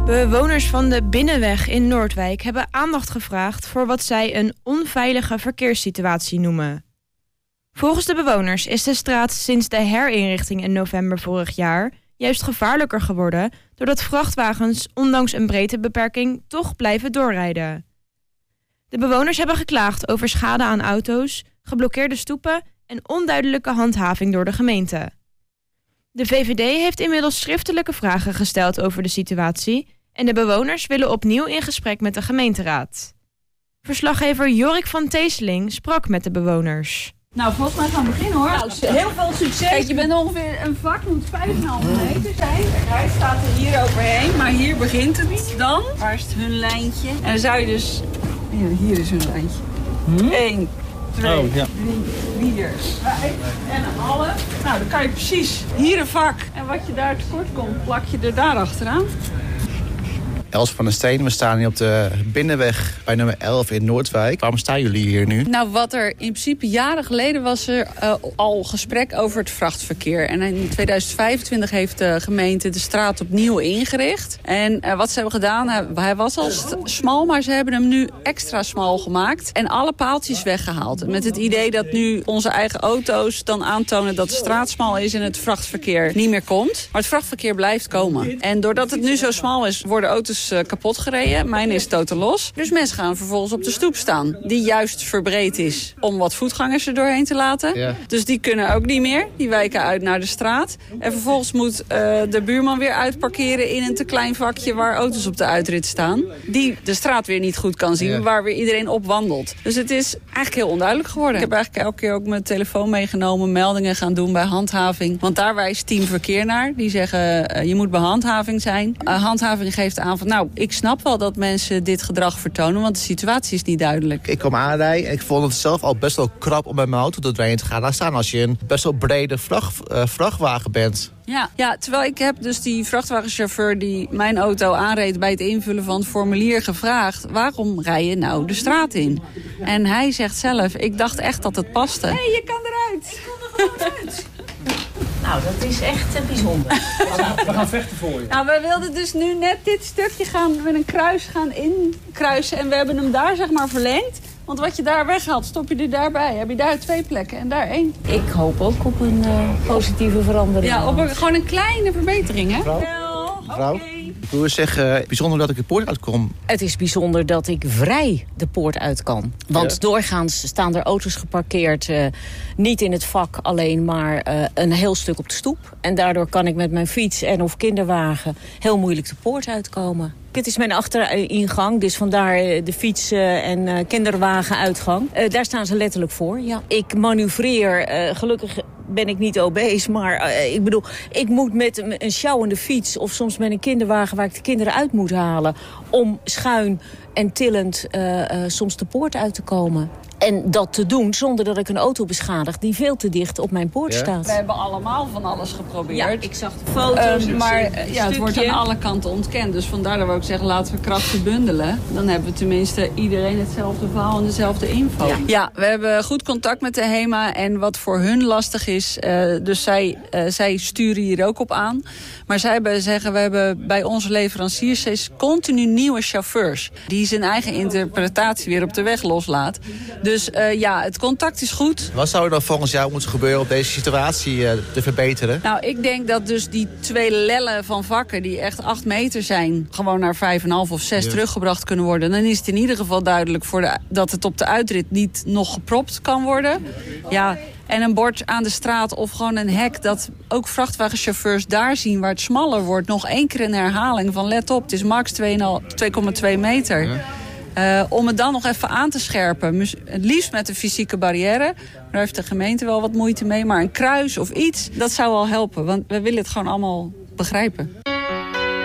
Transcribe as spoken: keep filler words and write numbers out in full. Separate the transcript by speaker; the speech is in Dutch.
Speaker 1: Bewoners van de Binnenweg in Noordwijk hebben aandacht gevraagd voor wat zij een onveilige verkeerssituatie noemen. Volgens de bewoners is de straat sinds de herinrichting in november vorig jaar juist gevaarlijker geworden doordat vrachtwagens ondanks een breedtebeperking toch blijven doorrijden. De bewoners hebben geklaagd over schade aan auto's, geblokkeerde stoepen en onduidelijke handhaving door de gemeente. De V V D heeft inmiddels schriftelijke vragen gesteld over de situatie en de bewoners willen opnieuw in gesprek met de gemeenteraad. Verslaggever Jorik van Teeseling sprak met de bewoners.
Speaker 2: Nou, volgens mij gaan we beginnen hoor. Nou, heel veel succes. Kijk, je bent ongeveer een vak, moet vijf komma vijf meter zijn. Hij staat er hier overheen, maar hier begint het dan. Waar is het hun lijntje? En dan zou je dus... Ja, hier is hun lijntje. Hm? Eén, twee, oh, ja. drie, vier, vijf en een half. Nou, dan kan je precies hier een vak. En wat je daar tekort komt, plak je er daar achteraan.
Speaker 3: Els van der Steen, we staan hier op de Binnenweg bij nummer elf in Noordwijk. Waarom staan jullie hier nu?
Speaker 2: Nou, wat er in principe jaren geleden was er uh, al gesprek over het vrachtverkeer. En in tweeduizend vijfentwintig heeft de gemeente de straat opnieuw ingericht. En uh, wat ze hebben gedaan, hij, hij was al st- smal, maar ze hebben hem nu extra smal gemaakt. En alle paaltjes weggehaald. Met het idee dat nu onze eigen auto's dan aantonen dat de straat smal is en het vrachtverkeer niet meer komt. Maar het vrachtverkeer blijft komen. En doordat het nu zo smal is, worden auto's kapot gereden. Mijn is totaal los. Dus mensen gaan vervolgens op de stoep staan. Die juist verbreed is om wat voetgangers er doorheen te laten. Ja. Dus die kunnen ook niet meer. Die wijken uit naar de straat. En vervolgens moet uh, de buurman weer uitparkeren in een te klein vakje waar auto's op de uitrit staan. Die de straat weer niet goed kan zien. Ja. Waar weer iedereen op wandelt. Dus het is eigenlijk heel onduidelijk geworden. Ik heb eigenlijk elke keer ook mijn telefoon meegenomen. Meldingen gaan doen bij handhaving. Want daar wijst Team Verkeer naar. Die zeggen uh, je moet bij handhaving zijn. Uh, handhaving geeft aan van nou, ik snap wel dat mensen dit gedrag vertonen, want de situatie is niet duidelijk.
Speaker 3: Ik kwam aanrijden en ik vond het zelf al best wel krap om met mijn auto doorheen te gaan. Laat staan als je een best wel brede vracht, uh, vrachtwagen bent.
Speaker 2: Ja, ja, terwijl ik heb dus die vrachtwagenchauffeur die mijn auto aanreed bij het invullen van het formulier gevraagd, waarom rij je nou de straat in? En hij zegt zelf, ik dacht echt dat het paste. Hé, hey, je kan eruit. Ik kon er gewoon uit.
Speaker 4: Nou, dat is echt uh, bijzonder.
Speaker 5: We gaan vechten voor je.
Speaker 2: Nou, wij wilden dus nu net dit stukje gaan met een kruis gaan inkruisen. En we hebben hem daar zeg maar verlengd. Want wat je daar weghaalt, stop je er daarbij. Heb je daar twee plekken en daar één.
Speaker 4: Ik hoop ook op een uh, positieve verandering.
Speaker 2: Ja, op een, gewoon een kleine verbetering, hè?
Speaker 3: Mevrouw? Mevrouw? Okay. Ik wil zeggen, bijzonder dat ik de poort uitkom.
Speaker 4: Het is bijzonder dat ik vrij de poort uit kan. Want ja. doorgaans staan er auto's geparkeerd. Uh, niet in het vak alleen, maar uh, een heel stuk op de stoep. En daardoor kan ik met mijn fiets en of kinderwagen heel moeilijk de poort uitkomen. Het is mijn achteringang, dus vandaar de fiets- en uh, kinderwagenuitgang. Uh, daar staan ze letterlijk voor, ja. Ik manoeuvreer, uh, gelukkig ben ik niet obese, maar uh, ik bedoel, ik moet met een, een sjouwende fiets of soms met een kinderwagen waar ik de kinderen uit moet halen om schuin en tillend uh, uh, soms de poort uit te komen. En dat te doen zonder dat ik een auto beschadig die veel te dicht op mijn poort ja. staat.
Speaker 2: We hebben allemaal van alles geprobeerd.
Speaker 4: Ja, ik zag de foto's.
Speaker 2: Uh, maar uh, ja, het wordt aan alle kanten ontkend. Dus vandaar dat we ook zeggen, laten we krachten bundelen. Dan hebben we tenminste iedereen hetzelfde verhaal en dezelfde info. Ja, ja, we hebben goed contact met de HEMA. En wat voor hun lastig is, uh, dus zij, uh, zij sturen hier ook op aan. Maar zij hebben, zeggen, we hebben bij onze leveranciers steeds continu nieuwe chauffeurs. Die zijn eigen interpretatie weer op de weg loslaat. Dus uh, ja, het contact is goed.
Speaker 3: Wat zou er dan volgens jou moeten gebeuren om deze situatie uh, te verbeteren?
Speaker 2: Nou, ik denk dat dus die twee lellen van vakken die echt acht meter zijn, gewoon naar vijf komma vijf of zes yes. teruggebracht kunnen worden. Dan is het in ieder geval duidelijk voor de, dat het op de uitrit niet nog gepropt kan worden. Ja, en een bord aan de straat of gewoon een hek dat ook vrachtwagenchauffeurs daar zien waar het smaller wordt. Nog één keer een herhaling van let op, het is max twee komma twee meter. Ja. Uh, om het dan nog even aan te scherpen. Het liefst met een fysieke barrière. Daar heeft de gemeente wel wat moeite mee. Maar een kruis of iets, dat zou wel helpen. Want we willen het gewoon allemaal begrijpen.